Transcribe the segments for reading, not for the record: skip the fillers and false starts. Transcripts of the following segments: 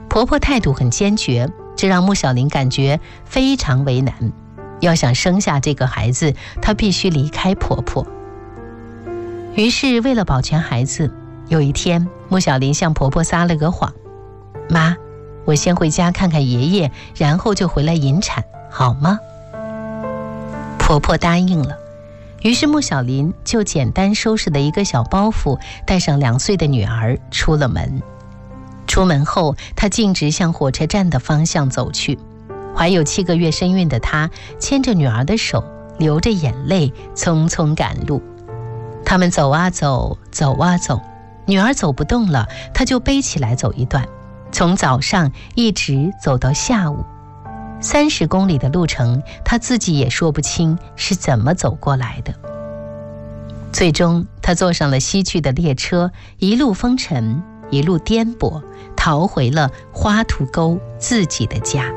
婆婆态度很坚决，这让穆小林感觉非常为难。要想生下这个孩子，她必须离开婆婆。于是为了保全孩子，有一天穆小林向婆婆撒了个谎：妈，我先回家看看爷爷，然后就回来引产，好吗？婆婆答应了。于是穆小林就简单收拾了一个小包袱，带上2岁的女儿出了门。出门后，她径直向火车站的方向走去。怀有7个月身孕的她牵着女儿的手，流着眼泪匆匆赶路。他们走啊走，走啊走，女儿走不动了，她就背起来走一段，从早上一直走到下午。30公里的路程，她自己也说不清是怎么走过来的。最终她坐上了西去的列车，一路风尘，一路颠簸，逃回了花土沟自己的家。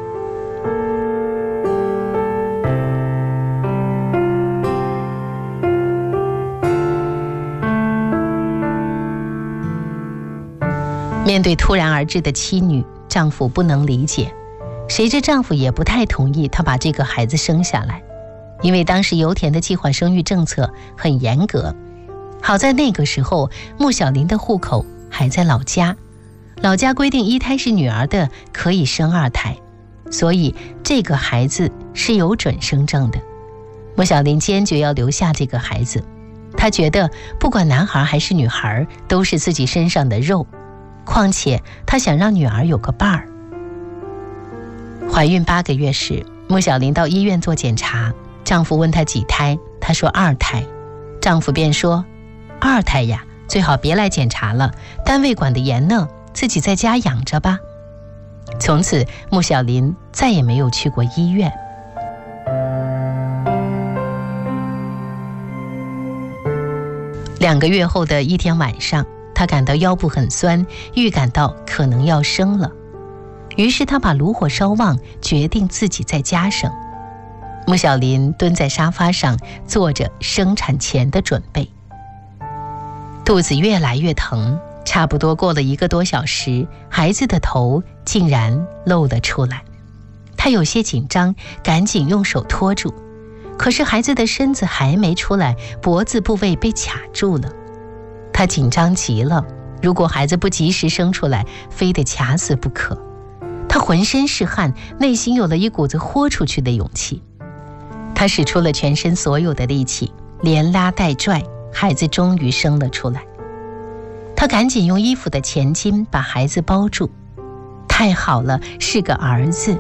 面对突然而至的妻女，丈夫不能理解，谁知丈夫也不太同意她把这个孩子生下来，因为当时油田的计划生育政策很严格。好在那个时候穆小林的户口还在老家，老家规定1胎是女儿的可以生2胎，所以这个孩子是有准生证的。穆小林坚决要留下这个孩子，她觉得不管男孩还是女孩都是自己身上的肉，况且她想让女儿有个伴儿。怀孕8个月时，穆小林到医院做检查，丈夫问她几胎，她说2胎。丈夫便说：2胎呀，最好别来检查了，单位管得严呢，自己在家养着吧。从此穆小林再也没有去过医院。2个月后的一天晚上，她感到腰部很酸，预感到可能要生了。于是她把炉火烧旺，决定自己在家生。穆小林蹲在沙发上，做着生产前的准备。肚子越来越疼，差不多过了1个多小时，孩子的头竟然露了出来。她有些紧张，赶紧用手托住，可是孩子的身子还没出来，脖子部位被卡住了。她紧张极了，如果孩子不及时生出来，非得卡死不可。她浑身是汗，内心有了一股子豁出去的勇气。她使出了全身所有的力气，连拉带拽，孩子终于生了出来。她赶紧用衣服的前襟把孩子包住。太好了，是个儿子。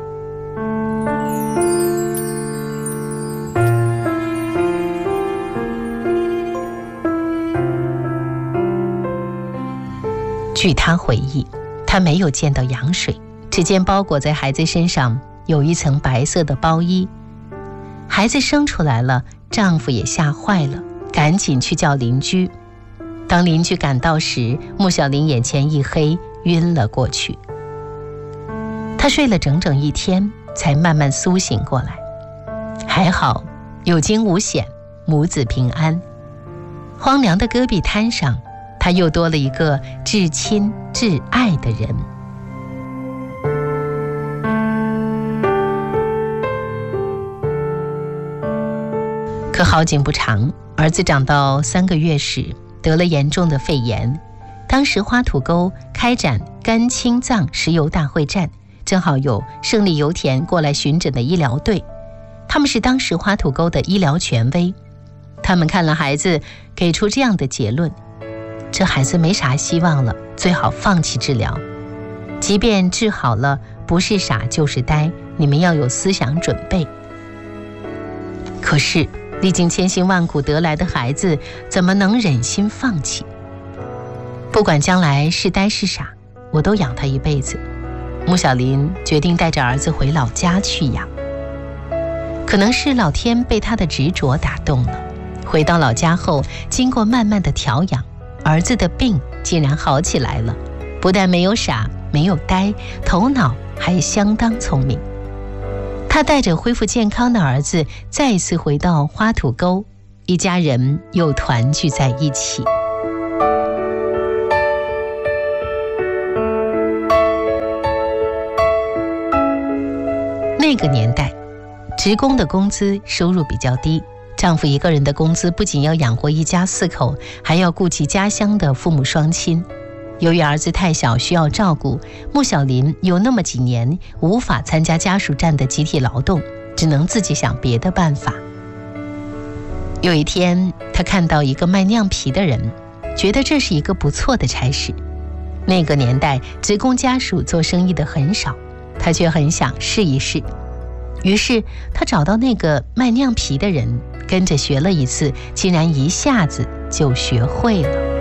据她回忆，她没有见到羊水，只见包裹在孩子身上有一层白色的包衣。孩子生出来了，丈夫也吓坏了，赶紧去叫邻居。当邻居赶到时，穆小林眼前一黑，晕了过去。她睡了整整1天，才慢慢苏醒过来。还好有惊无险，母子平安。荒凉的戈壁滩上，她又多了一个至亲至爱的人。可好景不长，儿子长到3个月时得了严重的肺炎。当时花土沟开展肝青藏石油大会战，正好有胜利油田过来巡诊的医疗队，他们是当时花土沟的医疗权威。他们看了孩子，给出这样的结论：这孩子没啥希望了，最好放弃治疗。即便治好了，不是傻就是呆，你们要有思想准备。可是历经千辛万苦得来的孩子，怎么能忍心放弃？不管将来是呆是傻，我都养他一辈子。穆小林决定带着儿子回老家去养。可能是老天被他的执着打动了，回到老家后，经过慢慢的调养，儿子的病竟然好起来了，不但没有傻，没有呆，头脑还相当聪明。他带着恢复健康的儿子再次回到花土沟，一家人又团聚在一起。 那个年代，职工的工资收入比较低，丈夫一个人的工资不仅要养活一家4口，还要顾及家乡的父母双亲。由于儿子太小需要照顾，穆小林有那么几年无法参加家属站的集体劳动，只能自己想别的办法。有一天，他看到一个卖酿皮的人，觉得这是一个不错的差事。那个年代，职工家属做生意的很少，他却很想试一试。于是他找到那个卖酿皮的人，跟着学了一次，竟然一下子就学会了。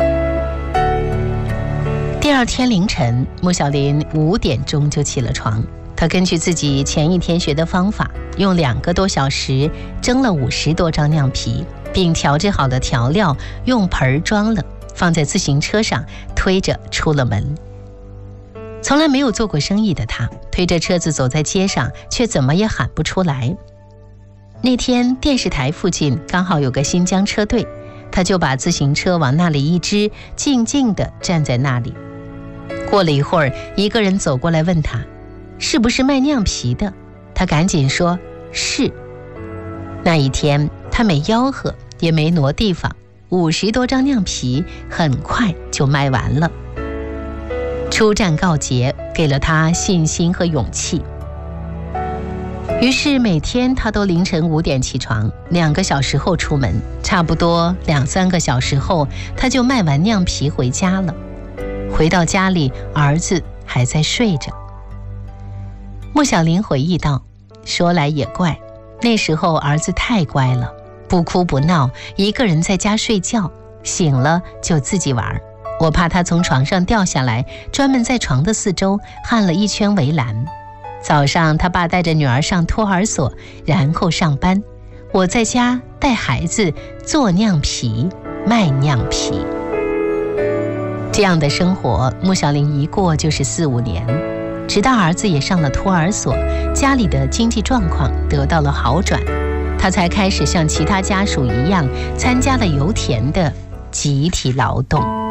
第二天凌晨，穆小林5点钟就起了床。他根据自己前一天学的方法，用2个多小时蒸了50多张酿皮，并调制好的调料用盆装了，放在自行车上，推着出了门。从来没有做过生意的他，推着车子走在街上，却怎么也喊不出来。那天电视台附近刚好有个新疆车队，他就把自行车往那里一支，静静地站在那里。过了一会儿，一个人走过来问他，是不是卖酿皮的？他赶紧说是。那一天他没吆喝，也没挪地方，50多张酿皮很快就卖完了。出战告捷，给了他信心和勇气。于是每天他都凌晨5点起床，2个小时后出门，差不多2-3个小时后，他就卖完酿皮回家了。回到家里，儿子还在睡着。穆小林回忆道，说来也怪，那时候儿子太乖了，不哭不闹，一个人在家睡觉，醒了就自己玩。我怕他从床上掉下来，专门在床的4周焊了一圈围栏。早上他爸带着女儿上托儿所，然后上班，我在家带孩子做酿皮卖酿皮。这样的生活，穆小林一过就是4-5年，直到儿子也上了托儿所，家里的经济状况得到了好转，他才开始像其他家属一样参加了油田的集体劳动。